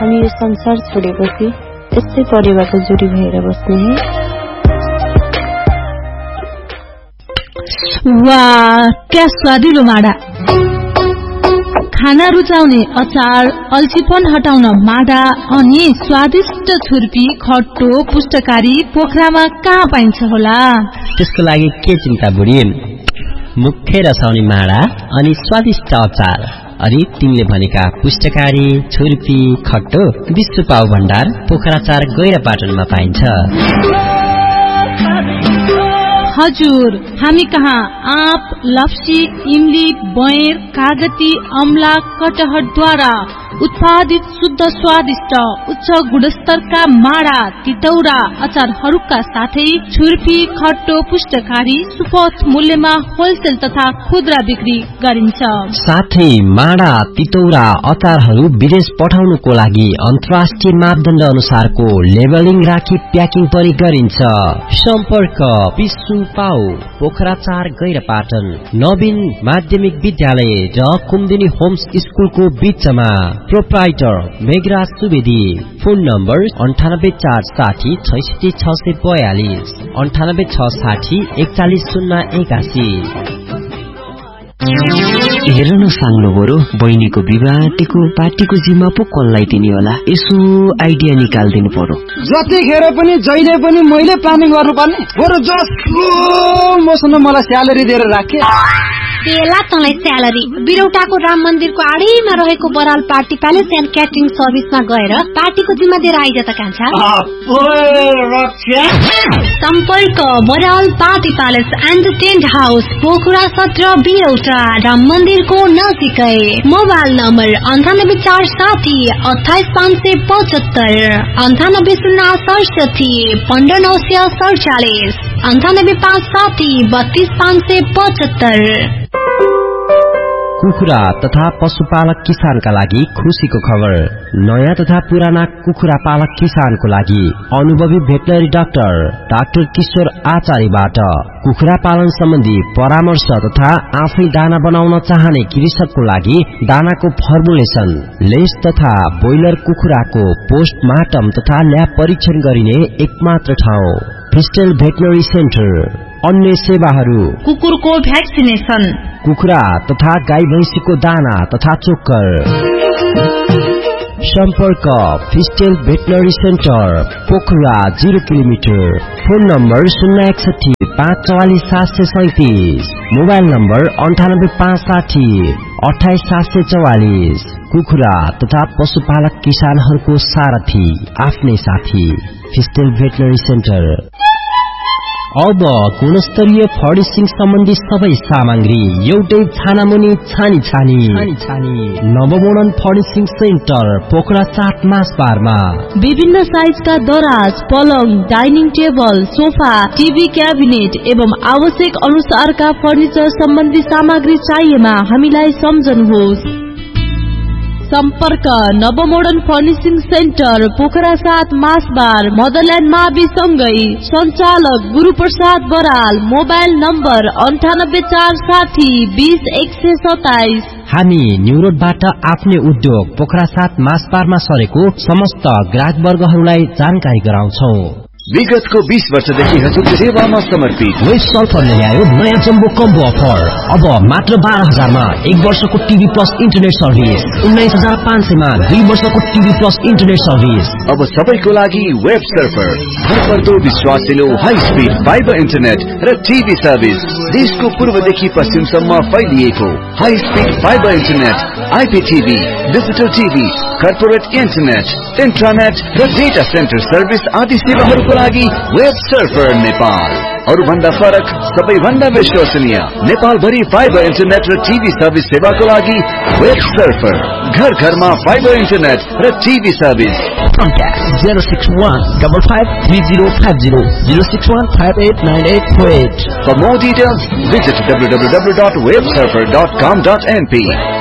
हामी यो संसार छोडेपछि यसै परिवारको जोडी भएर बस्ने है। वाह, क्या स्वादिलो माडा! खाना रुचाउने अचार, अल्छीपन हटाउन माडा अनि स्वादिष्ट छुर्पी, खट्टो, पुष्टकारी पोखरामा कहाँ पाइन्छ होला? त्यसको लागि के चिन्ता बुढी? मुख्य रसाउने माडा अनि स्वादिष्ट अचार अनि तिमीले भनेका पुष्टकारी, छुर्पी, खट्टो विश्व पाउ भण्डार पोखरा 4 गैरापाटनमा पाइन्छ। हजुर, हामी कहाँ आँप, लप्सी, इमली, बयर, कागती, अमला, कटहरद्वारा उत्पादित शुद्ध स्वादिष्ट उच्च गुणस्तरका माडा, तितौरा, अचारहरूका साथै छुर्पी, खट्टो, पुष्टकारी सुपथ मूल्यमा होलसेल तथा खुद्रा बिक्री गरिन्छ। साथै माडा, तितौरा, अचारहरू विदेश पठाउनुको लागि अन्तर्राष्ट्रिय मापदण्ड अनुसारको लेबलिङ राखी प्याकिङ पनि गरिन्छ। सम्पर्क विश्व पाउ पोखरा 4 गैरापाटन, नवीन माध्यमिक विद्यालय र कुमुदिनी होम्स स्कुलको बीचमा। Proprietor Meghraj Subedi. Phone number 9846 66642 9866 41081। हेर न साङ्लो बरु, बहिनीको विवाहको पार्टीको जिम्मा पो कसलाई दिने होला? यसो आइडिया निकाल्दिनु पर्यो। जतिखेर पनि जहिले पनि मैले प्लानिङ गर्नुपर्ने, बरु जसको मसँग मलाई स्यालेरी दिएर राखे। बेला तँलाई स्यालेरी बिरौटाको राम मन्दिरको आडैमा रहेको Baral party palace and catering सर्भिसमा गएर पार्टीको जिम्मा दिएर आइज त कान्छा। सम्पर्क Baral party palace and tent house, Pokhara 17 बिरौटा, Ram मन्दिरको नजिकै। Mobile number 98460 28575 99067 15947 99560 32575। कुखुरा तथा पशुपालक किसानका लागि खुशीको खबर। नयाँ तथा पुराना कुखुरा पालक किसानको लागि अनुभवी भेटनरी डाक्टर किशोर आचार्यबाट कुखुरा पालन सम्बन्धी परामर्श तथा आफै दाना बनाउन चाहने कृषकको लागि दानाको फर्मुलेसन, लेस तथा बोइलर कुखुराको पोस्टमार्टम तथा ल्याब परीक्षण गरिने एकमात्र ठाउँ क्रिस्टल भेटनरी सेन्टर। अन्य सेवाहरू कुकुरको भ्याक्सिनेसन, कुखुरा तथा गाई भैंसीको दाना तथा चोक्कर। सम्पर्क crystal veterinary centre, Pokhara 0 kilometre. Phone number 061 544 737। Mobile number 98560 28744। कुखुरा तथा पशुपालक किसानहरूको सारथी, आफ्नै साथी क्रिस्टल भेटनरी सेन्टर। अब गुणस्तरीय फर्निशिङ सम्बन्धी सबै सामग्री एउटै छानामुनि छानी नवमोडर्न फर्निशिङ सेन्टर, पोखरा 7 मासबारमा। विभिन्न साइजका दराज, पलङ, dining table, sofa, TV cabinet एवं आवश्यक अनुसारका फर्निचर सम्बन्धी सामग्री चाहिएमा हामीलाई सम्झनुहोस्। सम्पर्क नवमोडर्न फर्निशिङ सेन्टर, पोखरा 7 मासबार, मदरल्यान्ड मावि सँगै। सञ्चालक गुरुप्रसाद बराल। Mobile number 98460 20127। हामी न्यू रोडबाट आफ्नै उद्योग पोखरा 7 मासबारमा सरेको समस्त ग्राहक वर्गहरूलाई जानकारी गराउँछौ। विगतको 20 वर्षदेखि हजुरको सेवामा समर्पित वेस्ट सल्फरले ल्यायो नयाँ जम्बो कम्बो अफर। अब मात्र 12,000 मा 1 वर्षको टिभी प्लस इन्टरनेट सर्भिस, 19,500 मा 2 वर्षको टिभी प्लस इन्टरनेट सर्भिस। अब सबैको लागि वेब सर्फर, भरपर्दो विश्वासिलो हाई स्पिड फाइबर इन्टरनेट र टिभी सर्भिस। देशको पूर्वदेखि पश्चिमसम्म फैलिएको high speed fibre internet, आइपीटीभी, digital TV, corporate internet, इन्ट्रानेट र डेटा सेन्टर सर्भिस आदि सेवाहरूको लागि वेब सर्फर नेपाल। अरु भन्दा फरक, सबैभन्दा विश्वसनीय, नेपाल भरि फाइबर इन्टरनेट र टिभी सर्भिस सेवाको लागि वेब सर्फर। घर घरमा फाइबर इन्टरनेट र TV service. Contact 061553050 061589848. For more details, visit www.websurfer.com.np.